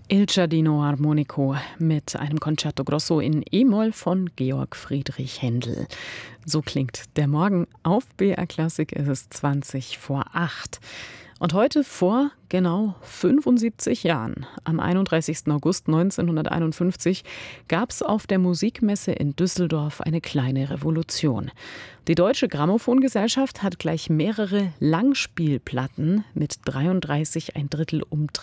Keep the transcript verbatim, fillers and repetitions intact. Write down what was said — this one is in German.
Il Giardino Armonico mit einem Concerto Grosso in E-Moll von Georg Friedrich Händel. So klingt der Morgen auf B R Klassik. Es ist zwanzig vor acht. Und heute vor genau fünfundsiebzig Jahren, am einunddreißigsten August neunzehnhunderteinundfünfzig, gab es auf der Musikmesse in Düsseldorf eine kleine Revolution. Die Deutsche Grammophongesellschaft hat gleich mehrere Langspielplatten mit dreiunddreißig ein Drittel Umdrehungen